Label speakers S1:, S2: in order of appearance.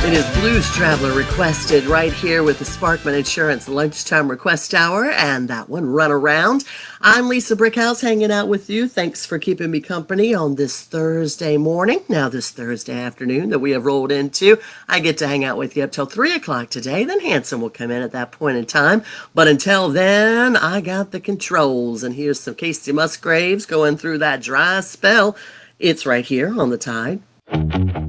S1: It is Blues Traveler requested right here with the Sparkman Insurance Lunchtime Request Hour and that one, Run Around. I'm Lisa Brickhouse hanging out with you. Thanks for keeping me company on this Thursday morning. Now, this Thursday afternoon that we have rolled into, I get to hang out with you up till 3 o'clock today. Then Hanson will come in at that point in time. But until then, I got the controls. And here's some Casey Musgraves going through that dry spell. It's right here on the Tide.